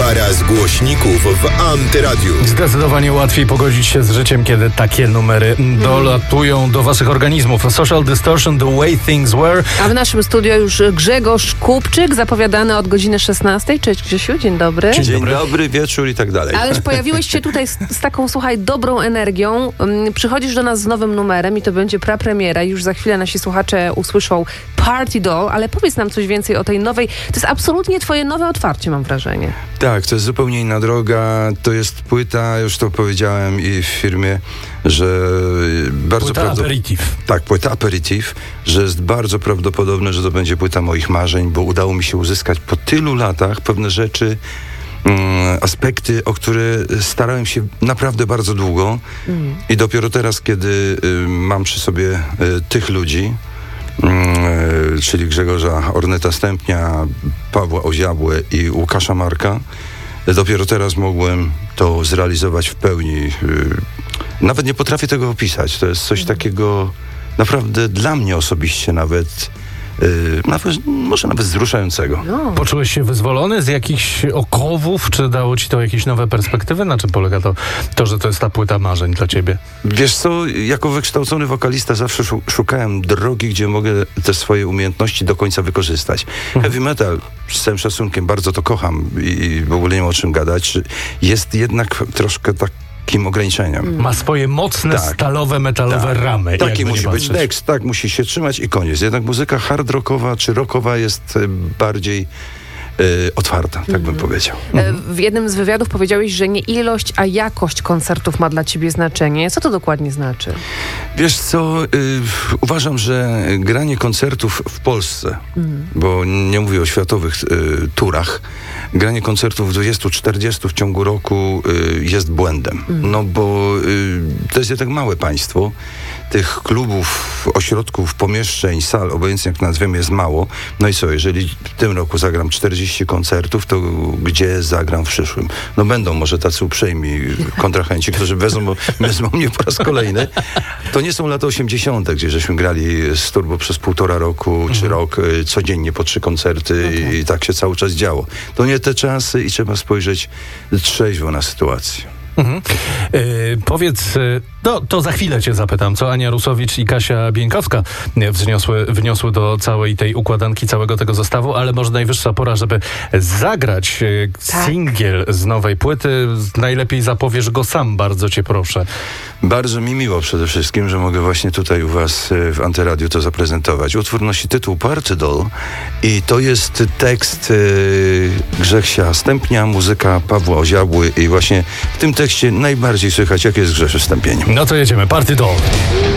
Para z głośników w Antyradiu. Zdecydowanie łatwiej pogodzić się z życiem, kiedy takie numery dolatują do waszych organizmów. Social Distortion, The Way Things Were. A w naszym studio już Grzegorz Kupczyk, zapowiadany od godziny 16. Cześć Grzesiu, dzień dobry. Dzień dobry, wieczór i tak dalej. Ależ pojawiłeś się tutaj z taką, słuchaj, dobrą energią. Przychodzisz do nas z nowym numerem i to będzie prapremiera. Już za chwilę nasi słuchacze usłyszą Party Doll, ale powiedz nam coś więcej o tej nowej. To jest absolutnie twoje nowe otwarcie, mam wrażenie. Tak, to jest zupełnie inna droga. To jest płyta, już to powiedziałem i w firmie, że bardzo Płyta aperitif. Tak, płyta aperitif, że jest bardzo prawdopodobne, że to będzie płyta moich marzeń, bo udało mi się uzyskać po tylu latach pewne rzeczy, aspekty, o które starałem się naprawdę bardzo długo i dopiero teraz, kiedy mam przy sobie tych ludzi, czyli Grzegorza Orneta Stępnia, Pawła Oziabłę i Łukasza Marka, dopiero teraz mogłem to zrealizować w pełni. Nawet nie potrafię tego opisać. To jest coś takiego naprawdę dla mnie osobiście nawet może nawet wzruszającego. No. Poczułeś się wyzwolony z jakichś okowów? Czy dało ci to jakieś nowe perspektywy? Na czym polega to, że to jest ta płyta marzeń dla ciebie? Wiesz co, jako wykształcony wokalista zawsze szukałem drogi, gdzie mogę te swoje umiejętności do końca wykorzystać. Heavy metal, z całym szacunkiem, bardzo to kocham i w ogóle nie ma o czym gadać. Jest jednak troszkę takim ograniczeniem. Ma swoje mocne, stalowe, metalowe ramy. Taki musi być tekst, tak musi się trzymać i koniec. Jednak muzyka hard rockowa czy rockowa jest bardziej otwarta, tak bym powiedział. W jednym z wywiadów powiedziałeś, że nie ilość, a jakość koncertów ma dla ciebie znaczenie. Co to dokładnie znaczy? Wiesz co, uważam, że granie koncertów w Polsce, bo nie mówię o światowych turach, granie koncertów 20-40 w ciągu roku jest błędem. No bo to jest jednak małe państwo. Tych klubów, ośrodków, pomieszczeń, sal, obojętnie jak nazwiemy, jest mało. No i co, jeżeli w tym roku zagram 40 koncertów, to gdzie zagram w przyszłym? No będą może tacy uprzejmi kontrahenci, którzy wezmą mnie po raz kolejny. To nie są lata 80., gdzie żeśmy grali z Turbo przez 1,5 roku, czy rok, codziennie po 3 koncerty i tak się cały czas działo. To nie te czasy i trzeba spojrzeć trzeźwo na sytuację. Powiedz, to za chwilę cię zapytam, co Ania Rusowicz i Kasia Bieńkowska wniosły do całej tej układanki, całego tego zestawu, ale może najwyższa pora, żeby zagrać singiel z nowej płyty. Najlepiej zapowiesz go sam, bardzo cię proszę. Bardzo mi miło przede wszystkim, że mogę właśnie tutaj u was w Antyradiu to zaprezentować. Utwór nosi tytuł Party Doll i to jest tekst Grzesia Stępnia, muzyka Pawła Oziabły i właśnie w tym tekście najbardziej słychać, jakie jest Grzesiu stępienie. No to jedziemy, Party Doll.